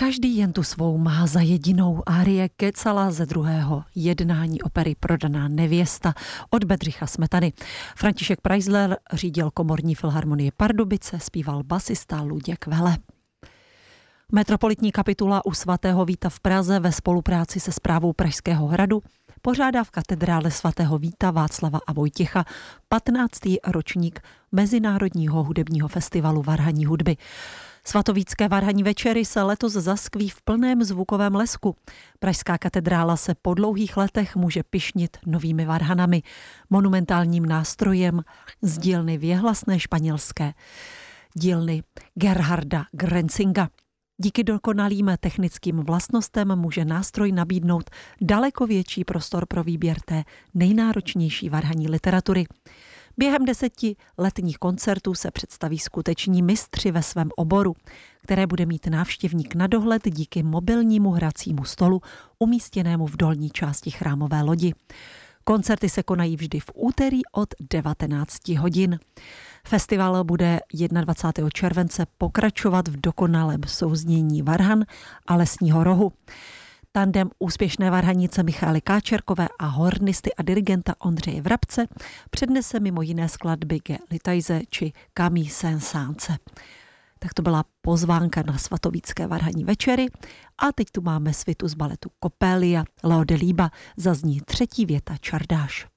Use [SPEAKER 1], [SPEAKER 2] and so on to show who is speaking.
[SPEAKER 1] Každý jen tu svou má za jedinou árie Kecala ze druhého jednání opery Prodaná nevěsta od Bedřicha Smetany. František Preisler řídil komorní filharmonii Pardubice, zpíval basista Luděk Vele. Metropolitní kapitula u svatého Víta v Praze ve spolupráci se správou Pražského hradu pořádá v katedrále svatého Víta Václava a Vojtěcha 15. ročník Mezinárodního hudebního festivalu varhanní hudby. Svatovícké varhanní večery se letos zaskví v plném zvukovém lesku. Pražská katedrála se po dlouhých letech může pyšnit novými varhanami, monumentálním nástrojem z dílny věhlasné španělské dílny Gerharda Grenzinga. Díky dokonalým technickým vlastnostem může nástroj nabídnout daleko větší prostor pro výběr té nejnáročnější varhanní literatury. Během 10 letních koncertů se představí skuteční mistři ve svém oboru, které bude mít návštěvník na dohled díky mobilnímu hracímu stolu umístěnému v dolní části chrámové lodi. Koncerty se konají vždy v úterý od 19 hodin. Festival bude 21. července pokračovat v dokonalém souznění varhan a lesního rohu. Tandem úspěšné varhanice Michaely Káčerkové a hornisty a dirigenta Ondřeje Vrabce přednese mimo jiné skladby G. Litajze či Camille Saint-Saëns. Tak to byla pozvánka na svatovícké varhanní večery a teď tu máme svitu z baletu Coppelia Leo de Liba, zazní třetí věta Čardáš.